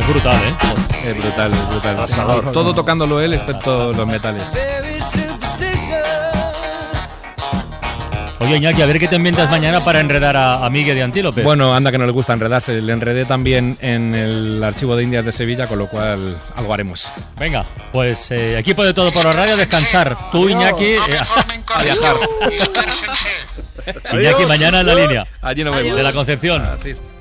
Es brutal, ¿eh? Es brutal, brutal. Pasador. Todo tocándolo él, excepto los metales. Oye, Iñaki, a ver qué te inventas mañana para enredar a Miguel de Antílope. Bueno, anda que no le gusta enredarse. Le enredé también en el Archivo de Indias de Sevilla, con lo cual algo haremos. Venga, pues equipo de Todo por la Radio, descansar. Tú, Iñaki, a viajar. Iñaki, mañana en la línea. Allí nos vemos. De la Concepción. Así es.